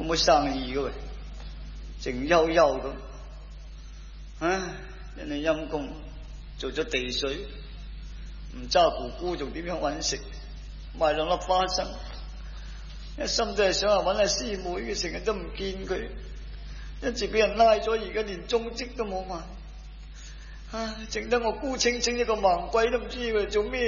冇生意嘅喂，靜悠悠咁。唉，人哋陰公做咗地水，唔揸咕咕仲點樣搵食？賣兩粒花生，一心都係想揾下師妹嘅，成日都唔見佢，一直俾人拉咗，而家連蹤跡都冇埋。唉，剩得我孤清清一個盲鬼都唔知佢做咩。